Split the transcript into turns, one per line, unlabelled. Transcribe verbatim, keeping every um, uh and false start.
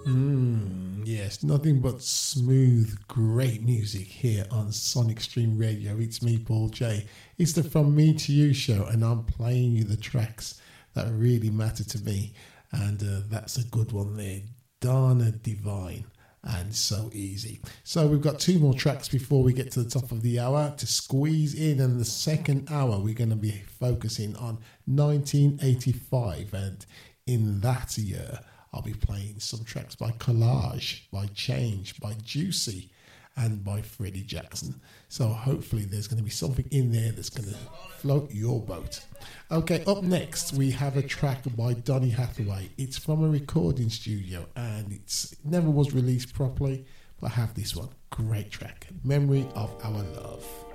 Mm, yes, nothing but smooth, great music here on Sonic Stream Radio. It's me, Paul J. It's the From Me to You show, and I'm playing you the tracks that really matter to me. And uh, that's a good one there. Dana Divine and So Easy. So we've got two more tracks before we get to the top of the hour to squeeze in. And the second hour, we're going to be focusing on nineteen eighty-five. And in that year, I'll be playing some tracks by Collage, by Change, by Juicy, and by Freddie Jackson. So hopefully there's going to be something in there that's going to float your boat. Okay, up next we have a track by Donny Hathaway. It's from a recording studio and it's, it never was released properly, but I have this one. Great track, Memory of Our Love.